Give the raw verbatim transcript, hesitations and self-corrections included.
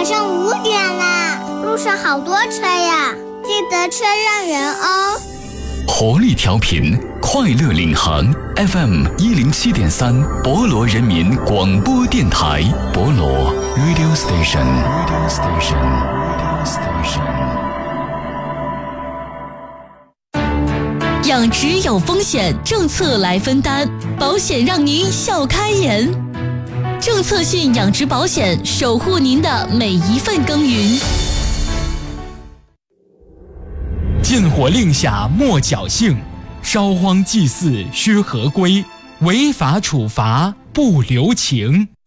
马上五点啦，路上好多车呀，记得车让人哦。 活力调频，快乐领航 F M 一零七点三，博罗人民广播电台，博罗 Radio Station Radio Station Radio Station。 养殖有风险，政策来分担，保险让您笑开颜。政策性养殖保险，守护您的每一份耕耘。 禁火令下莫侥幸，烧荒祭祀须合规，违法处罚不留情。